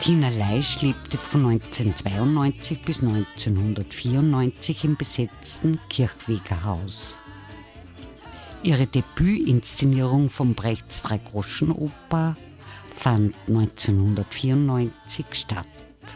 Tina Leisch lebte von 1992 bis 1994 im besetzten Kirchwegerhaus. Ihre Debütinszenierung von Brechts Dreigroschenoper fand 1994 statt.